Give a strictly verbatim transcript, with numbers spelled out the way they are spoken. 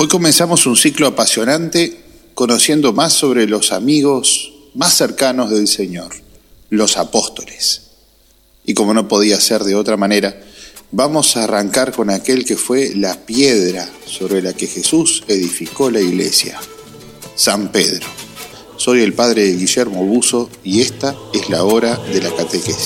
Hoy comenzamos un ciclo apasionante conociendo más sobre los amigos más cercanos del Señor, los apóstoles. Y como no podía ser de otra manera, vamos a arrancar con aquel que fue la piedra sobre la que Jesús edificó la iglesia, San Pedro. Soy el padre Guillermo Buzo y esta es la hora de la catequesis.